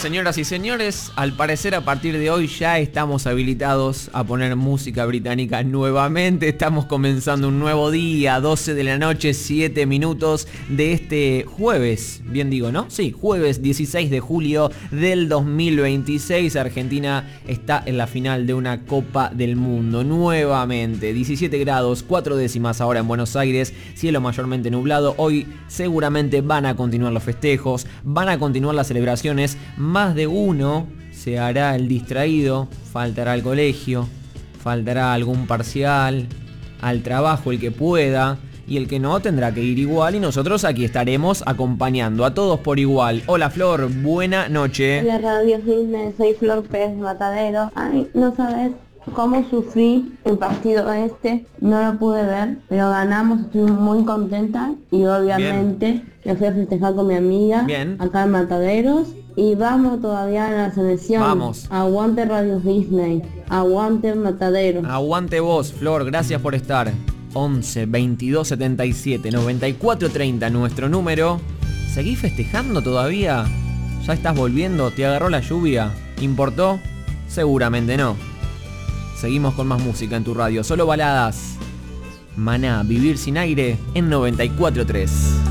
señoras y señores, al parecer a partir de hoy ya estamos habilitados a poner música británica nuevamente. Estamos comenzando un nuevo día, 12 de la noche, 7 minutos de este jueves, bien digo, ¿no? Sí, jueves 16 de julio del 2026. Argentina está en la final de una Copa del Mundo nuevamente. 17 grados, 4 décimas ahora en Buenos Aires, cielo mayormente nublado. Hoy seguramente van a continuar los festejos, van a continuar las celebraciones. Más de uno se hará el distraído, faltará al colegio, faltará algún parcial, al trabajo el que pueda, y el que no tendrá que ir igual, y nosotros aquí estaremos acompañando a todos por igual. Hola Flor, buena noche. Hola Radio Disney, soy Flor Pérez Matadero. Ay, no sabes cómo sufrí el partido no lo pude ver, pero ganamos, estoy muy contenta y obviamente me fui a festejar con mi amiga acá en Mataderos. Y vamos todavía en la selección. Vamos. Aguante Radio Disney. Aguante Matadero. Aguante vos, Flor. Gracias por estar. 11 22 77 94 30 nuestro número. ¿Seguís festejando todavía? ¿Ya estás volviendo? ¿Te agarró la lluvia? ¿Importó? Seguramente no. Seguimos con más música en tu radio. Solo baladas. Maná, Vivir sin aire en 94.3.